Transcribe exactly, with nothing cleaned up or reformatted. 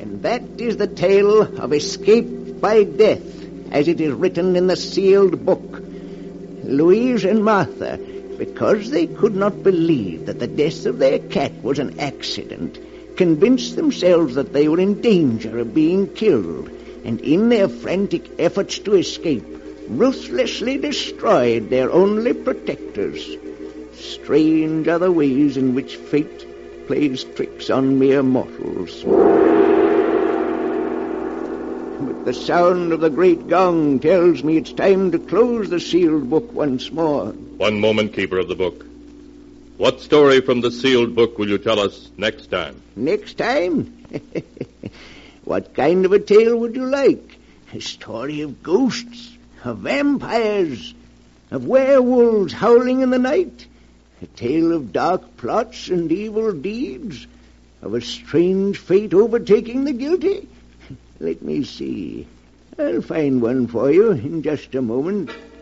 And that is the tale of escape by death, as it is written in the sealed book. Louise and Martha, because they could not believe that the death of their cat was an accident, convinced themselves that they were in danger of being killed, and in their frantic efforts to escape, ruthlessly destroyed their only protectors. Strange are the ways in which fate plays tricks on mere mortals. But the sound of the great gong tells me it's time to close the sealed book once more. One moment, keeper of the book. What story from the sealed book will you tell us next time? Next time? What kind of a tale would you like? A story of ghosts, of vampires, of werewolves howling in the night? A tale of dark plots and evil deeds? Of a strange fate overtaking the guilty? Let me see. I'll find one for you in just a moment.